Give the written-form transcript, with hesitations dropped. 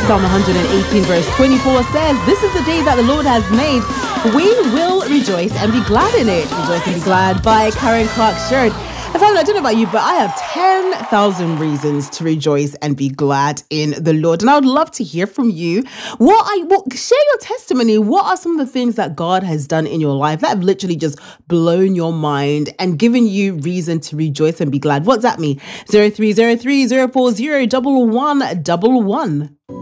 Psalm 118 verse 24 says, "This is the day that the Lord has made. We will rejoice and be glad in it." Rejoice and be glad by Karen Clark Sheard. In fact, I don't know about you, but I have 10,000 reasons to rejoice and be glad in the Lord. And I would love to hear from you. Share your testimony. What are some of the things that God has done in your life that have literally just blown your mind and given you reason to rejoice and be glad? WhatsApp me 0303 040 1111.